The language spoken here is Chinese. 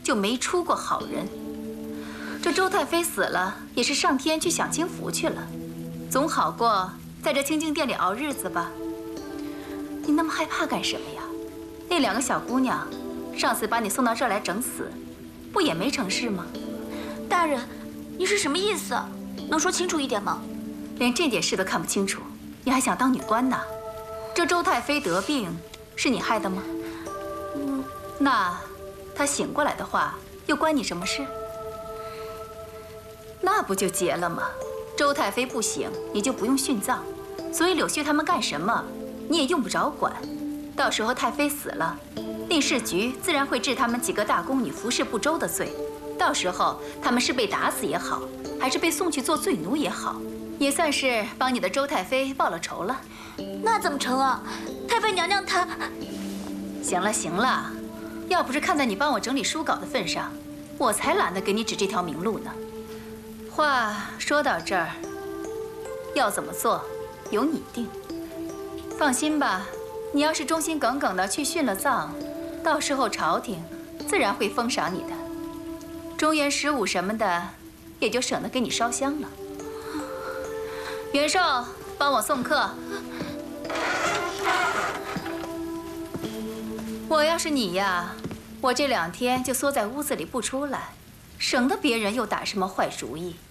就没出过好人。这周太妃死了，也是上天去享清福去了，总好过在这清净殿里熬日子吧。你那么害怕干什么呀？那2个小姑娘，上次把你送到这儿来整死，不也没成事吗？ 大人，你是什么意思？能说清楚一点吗？ 连这点事都看不清楚，你还想当女官呢？这周太妃得病，是你害的吗？那她醒过来的话，又关你什么事？那不就结了吗？周太妃不醒，你就不用殉葬，所以柳絮他们干什么，你也用不着管。到时候太妃死了，令侍局自然会治他们几个大宫女服侍不周的罪。到时候他们是被打死也好，还是被送去做罪奴也好，也算是帮你的周太妃报了仇了。 那怎么成啊？太妃娘娘她…… 行了行了，要不是看在你帮我整理书稿的份上，我才懒得给你指这条明路呢。话说到这儿，要怎么做，由你定。放心吧，你要是忠心耿耿的去殉了葬，到时候朝廷自然会封赏你的，中原15什么的，也就省得给你烧香了。元寿，帮我送客。我要是你呀，我这2天就缩在屋子里不出来，省得别人又打什么坏主意。